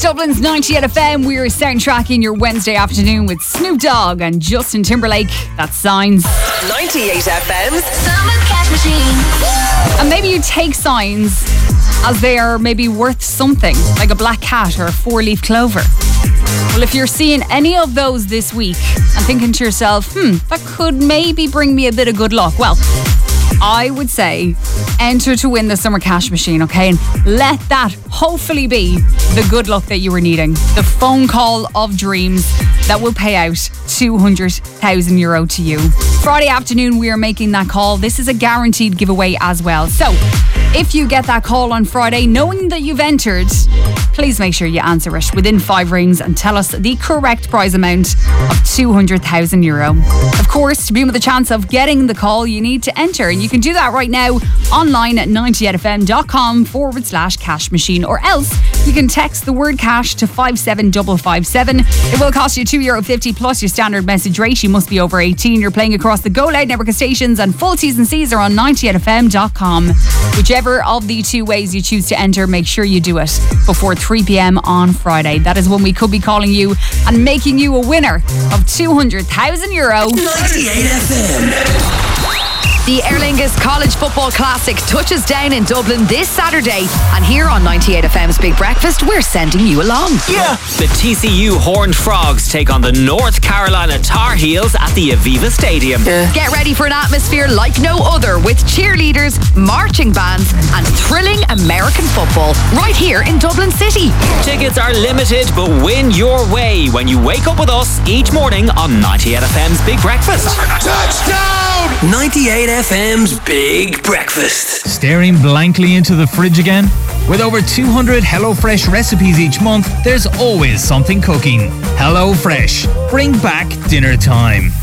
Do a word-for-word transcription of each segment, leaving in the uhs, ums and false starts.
Dublin's ninety-eight F M, we're soundtracking your Wednesday afternoon with Snoop Dogg and Justin Timberlake. That's Signs. ninety-eight F M's Summer Cash Machine. And maybe you take Signs as they are maybe worth something, like a black cat or a four-leaf clover. Well, if you're seeing any of those this week and thinking to yourself, hmm, that could maybe bring me a bit of good luck, well, I would say enter to win the Summer Cash Machine, okay? And let that hopefully be the good luck that you were needing. The phone call of dreams that will pay out two hundred thousand euro to you. Friday afternoon, we are making that call. This is a guaranteed giveaway as well. So, if you get that call on Friday, knowing that you've entered, please make sure you answer it within five rings and tell us the correct prize amount of two hundred thousand euro. Of course, to be with a chance of getting the call, you need to enter. And you can do that right now online at ninety-eight f m dot com forward slash cash machine. Or else, you can text the word cash to five seven five five seven. It will cost you two euro fifty plus your standard message rate. You must be over eighteen. You're playing across the Go Loud network of stations, and full T's and C's are on ninety-eight f m dot com. Whichever of the two ways you choose to enter, make sure you do it before three p m on Friday. That is when we could be calling you and making you a winner of two hundred thousand euro. ninety-eight F M. The Aer Lingus College Football Classic touches down in Dublin this Saturday. And here on ninety-eight F M's Big Breakfast, we're sending you along. Yeah. The T C U Horned Frogs take on the North Carolina Tar Heels at the Aviva Stadium. Yeah. Get ready for an atmosphere like no other with cheerleaders, marching bands and thrilling American football right here in Dublin City. Tickets are limited, but win your way when you wake up with us each morning on ninety-eight F M's Big Breakfast. Touchdown! ninety-eight F M's Big Breakfast. Staring blankly into the fridge again? With over two hundred HelloFresh recipes each month, there's always something cooking. HelloFresh. Bring back dinner time.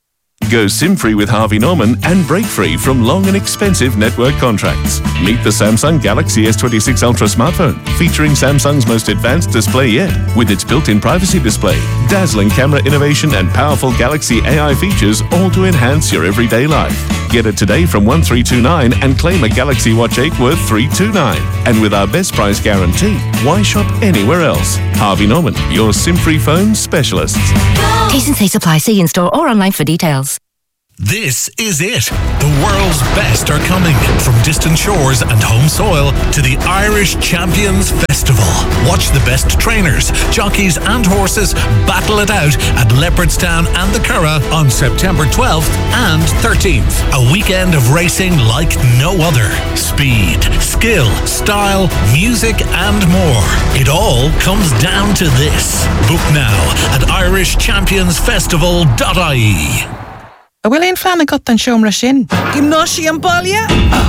Go SIM-free with Harvey Norman and break free from long and expensive network contracts. Meet the Samsung Galaxy S twenty-six Ultra smartphone, featuring Samsung's most advanced display yet, with its built-in privacy display, dazzling camera innovation and powerful Galaxy A I features, all to enhance your everyday life. Get it today from one three two nine and claim a Galaxy Watch eight worth three two nine. And with our best price guarantee, why shop anywhere else? Harvey Norman, your SIM-free phone specialists. T's and C's apply. See in-store or online for details. This is it. The world's best are coming. From distant shores and home soil to the Irish Champions Festival. Watch the best trainers, jockeys and horses battle it out at Leopardstown and the Curragh on September twelfth and thirteenth. A weekend of racing like no other. Speed, skill, style, music and more. It all comes down to this. Book now at irish champions festival dot I E. A bhfuil éon fleanna got an seomra sin. Gymnáisi an baile?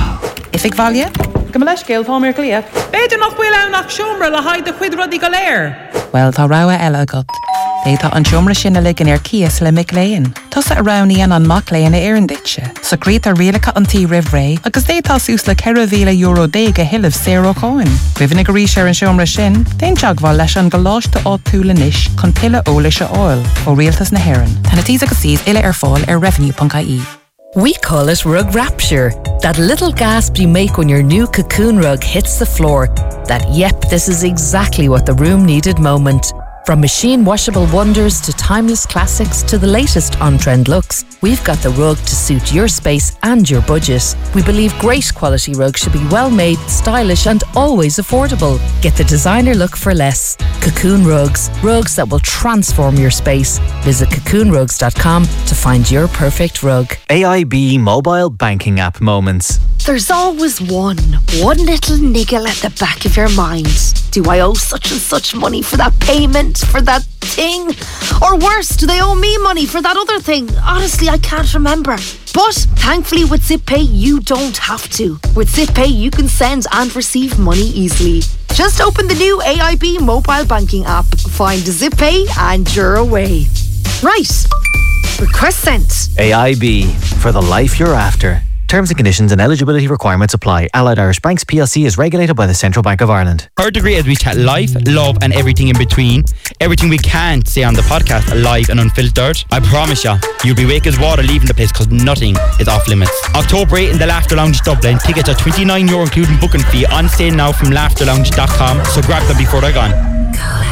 If ag bhaile? Go leis céil tá mir clia. Beidir nach bhfuil ann nach seomra le haid a chuid rudaí go léir. Well, tá rogha eile agat. Bétá an seomra sin a ligean ar cias le mic léin. Tusa a rognaíonn an mac léin a éireann ditse. So críoch a rialacha an tí ribh ré, agus détá sús le ceithre mhíle euro déag a hiilimh zéro cáin. Cuimhne go rís ar an seomra sin, déon teagmháil leis an go láiste áit túla níis chun pile ólis a áil ó rialtas na hÉireann. Tá na tís agus síos ile ar fáil ar revenue dot I E. We call it rug rapture. That little gasp you make when your new Cocoon rug hits the floor. That, yep, this is exactly what the room needed moment. From machine washable wonders to timeless classics to the latest on-trend looks, we've got the rug to suit your space and your budget. We believe great quality rugs should be well made, stylish and always affordable. Get the designer look for less. Cocoon Rugs. Rugs that will transform your space. Visit cocoon rugs dot com to find your perfect rug. A I B mobile banking app moments. There's always one, one little niggle at the back of your mind. Do I owe such and such money for that payment, for that thing? Or worse, do they owe me money for that other thing? Honestly, I can't remember. But thankfully with ZipPay, you don't have to. With ZipPay, you can send and receive money easily. Just open the new A I B mobile banking app, find ZipPay and you're away. Right. Request sent. A I B, for the life you're after. Terms and conditions and eligibility requirements apply. Allied Irish Banks P L C is regulated by the Central Bank of Ireland. Third degree as we chat life, love and everything in between. Everything we can't say on the podcast live and unfiltered. I promise you, you'll be wake as water leaving the place because nothing is off limits. October eighth in the Laughter Lounge Dublin. Tickets are twenty-nine euro including booking fee. On sale now from laughter lounge dot com. So grab them before they're gone. Classic.